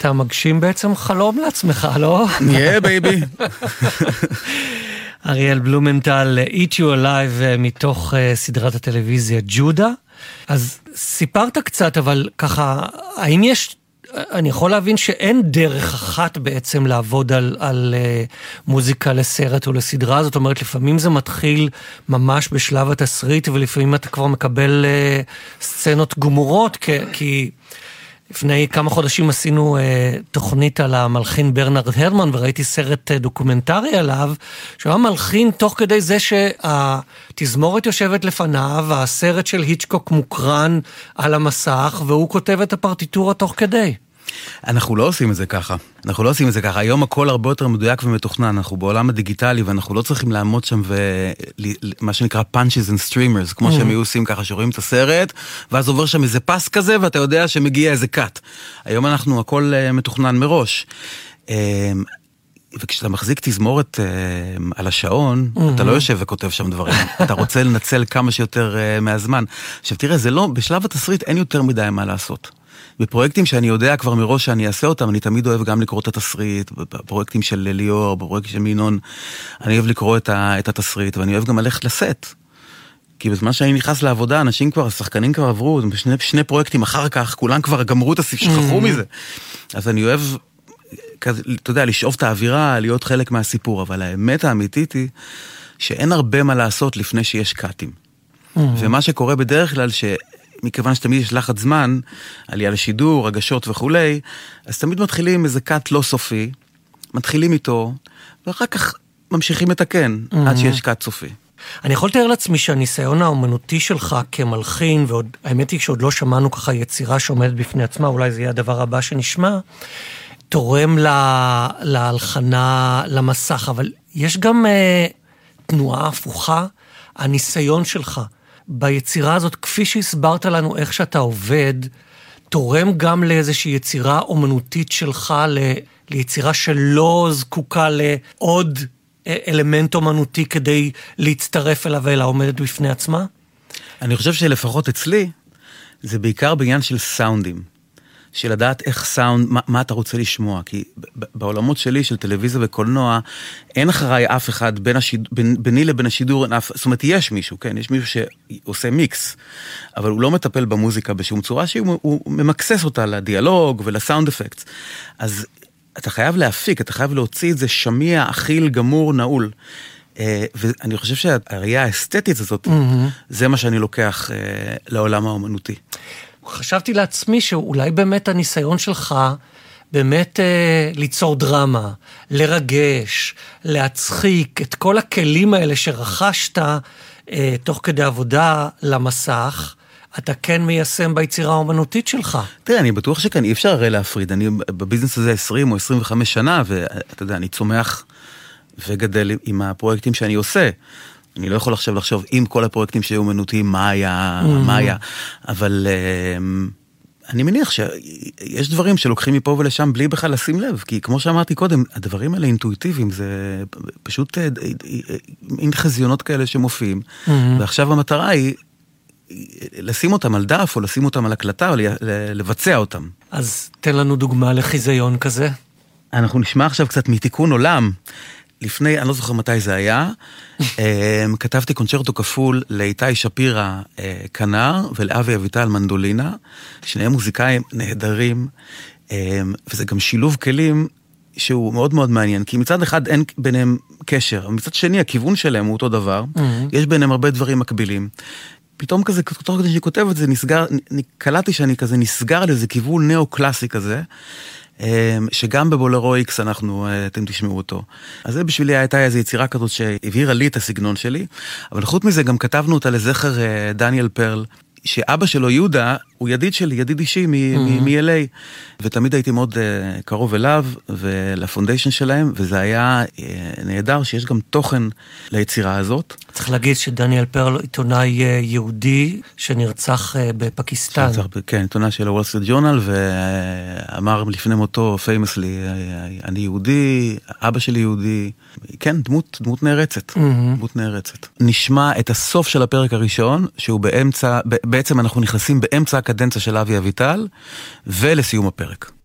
אתה מגשים בעצם חלום לעצמך, לא? בייבי. אריאל בלומנטל, Eat You Alive, מתוך סדרת הטלוויזיה ג'ודה. אז סיפרת קצת, אבל ככה, האם יש, אני יכול להבין שאין דרך אחת בעצם לעבוד על מוזיקה לסרט או לסדרה, זאת אומרת, לפעמים זה מתחיל ממש בשלב התסריט, ולפעמים אתה כבר מקבל סצנות גמורות, כי לפני כמה חודשים עשינו תוכנית על המלחין ברנרד הרמן, וראיתי סרט דוקומנטרי עליו, שהוא היה מלחין תוך כדי זה שהתזמורת יושבת לפניו, והסרט של היצ'קוק מוקרן על המסך, והוא כותב את הפרטיטורה תוך כדי. אנחנו לא עושים את זה ככה. היום הכל הרבה יותר מדויק ומתוכנן. אנחנו בעולם הדיגיטלי, ואנחנו לא צריכים לעמוד שם ומה שנקרא punches and streamers, כמו שהם היו עושים ככה, שרואים את הסרט, ואז עובר שם איזה פס כזה, ואתה יודע שמגיע איזה קאט. היום אנחנו הכל מתוכנן מראש. וכשאתה מחזיק תזמורת על השעון, אתה לא יושב וכותב שם דברים. אתה רוצה לנצל כמה שיותר מהזמן. עכשיו תראה, זה לא, בשלב התסריט אין יותר מדי מה לעשות. בפרויקטים שאני יודע כבר מראש שאני אעשה אותם, אני תמיד אוהב גם לקרוא את התסריט, בפרויקטים של ליאור, בפרויקטים של מינון, אני אוהב לקרוא את התסריט, ואני אוהב גם ללכת לסט. כי בזמן שאני נכנס לעבודה, אנשים כבר, השחקנים כבר עברו, שני פרויקטים אחר כך, כולם כבר גמרו את שכחו מזה. אז אני אוהב, אתה יודע, לשאוף את האווירה, להיות חלק מהסיפור, אבל האמת האמיתית היא, שאין הרבה מה לעשות לפני שיש קאטים. ומה שקורה בדרך כלל מכיוון שתמיד יש לחץ זמן, עלייה לשידור, רגשות וכולי, אז תמיד מתחילים איזה קאט לא סופי, מתחילים איתו, ואחר כך ממשיכים לתקן, עד שיש קאט סופי. אני יכול לתאר לעצמי שהניסיון האומנותי שלך כמלחין, והאמת היא שעוד לא שמענו ככה יצירה שעומדת בפני עצמה, אולי זה יהיה הדבר הבא שנשמע, תורם להלחנה, למסך, אבל יש גם תנועה הפוכה, הניסיון שלך, ביצירה הזאת, כפי שהסברת לנו איך שאתה עובד, תורם גם לאיזושהי יצירה אומנותית שלך, ליצירה שלא זקוקה לעוד אלמנט אומנותי כדי להצטרף אליו אלא עומדת בפני עצמה? אני חושב שלפחות אצלי, זה בעיקר בעניין של סאונדים. של לדעת איך סאונד, מה אתה רוצה לשמוע, כי בעולמות שלי של טלוויזיה וקולנוע, אין אחריי אף אחד ביני לבין השידור, זאת אומרת, יש מישהו, כן, יש מישהו שעושה מיקס, אבל הוא לא מטפל במוזיקה בשום צורה, שהוא ממקסס אותה לדיאלוג ולסאונד אפקט. אז אתה חייב להפיק, אתה חייב להוציא את זה שמיע, אכיל, גמור, נעול. ואני חושב שהראייה האסתטית הזאת, זה מה שאני לוקח לעולם האומנותי. חשבתי לעצמי שאולי באמת הניסיון שלך באמת ליצור דרמה, לרגש, להצחיק, את כל הכלים האלה שרכשת תוך כדי עבודה למסך, אתה כן מיישם ביצירה האומנותית שלך. תראה, אני בטוח שכאן אי אפשר הרי להפריד. אני בביזנס הזה 20 או 25 שנה, ואתה יודע, אני צומח וגדל עם הפרויקטים שאני עושה. אני לא יכול עכשיו לחשוב עם כל הפרויקטים שהיו אומנותיים, מה היה, אבל אני מניח שיש דברים שלוקחים מפה ולשם בלי בכלל לשים לב, כי כמו שאמרתי קודם, הדברים האלה אינטואיטיביים, זה פשוט אין חזיונות כאלה שמופיעים, ועכשיו המטרה היא לשים אותם על דף, או לשים אותם על הקלטה, או לבצע אותם. אז תן לנו דוגמה לחיזיון כזה. אנחנו נשמע עכשיו קצת מתיקון עולם, לפני, אני לא זוכר מתי זה היה, כתבתי קונצ'רטו כפול לאיתי שפירה כנר ולאבי אביטל מנדולינה, שניהם מוזיקאים נהדרים, וזה גם שילוב כלים שהוא מאוד מאוד מעניין, כי מצד אחד אין ביניהם קשר, מצד שני הכיוון שלהם הוא אותו דבר, יש ביניהם הרבה דברים מקבילים. פתאום כזה, תוך כדי שאני כותב את זה, קלטתי שאני כזה נסגר על איזה כיוון נאו-קלאסי כזה, שגם בבולרו איקס אתם תשמעו אותו. אז זה בשבילי הייתה איזו יצירה כזאת שהבהירה לי את הסגנון שלי, אבל חוץ מזה גם כתבנו אותה לזכר דניאל פרל, שאבא שלו יהודה הוא ידיד שלי, ידיד אישי מ-LA, ותמיד הייתי מאוד קרוב אליו ולפונדיישן שלהם, וזה היה נהדר שיש גם תוכן ליצירה הזאת. צריך להגיד שדניאל פרל עיתונאי יהודי שנרצח בפקיסטן. כן, עיתונאי של הוול סטריט ג'ורנל, ואמר לפני מותו פיימסלי, אני יהודי, אבא שלי יהודי, כן, דמות נערצת, דמות נערצת. נשמע את הסוף של הפרק הראשון, שהוא בעצם אנחנו נכנסים באמצע הקדנציה של אבי אביטל, ולסיום הפרק.